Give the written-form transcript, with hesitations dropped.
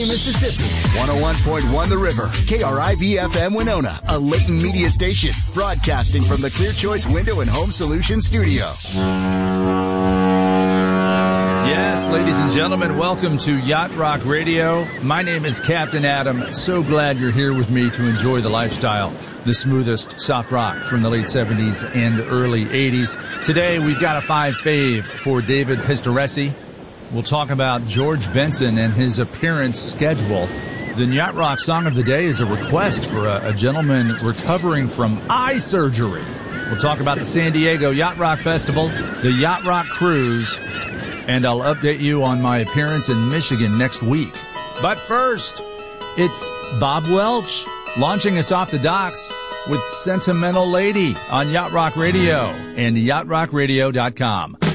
Mississippi, 101.1 The River, KRIV-FM Winona, a Layton media station, broadcasting from the Clear Choice Window and Home Solutions studio. Yes, ladies and gentlemen, welcome to Yacht Rock Radio. My name is Captain Adam. So glad you're here with me to enjoy the lifestyle, the smoothest soft rock from the late 70s and early 80s. Today, we've got a 5 fave for David Pistoresi. We'll talk about George Benson and his appearance schedule. The Yacht Rock Song of the Day is a request for a gentleman recovering from eye surgery. We'll talk about the San Diego Yacht Rock Festival, the Yacht Rock Cruise, and I'll update you on my appearance in Michigan next week. But first, it's Bob Welch launching us off the docks with Sentimental Lady on Yacht Rock Radio and yachtrockradio.com.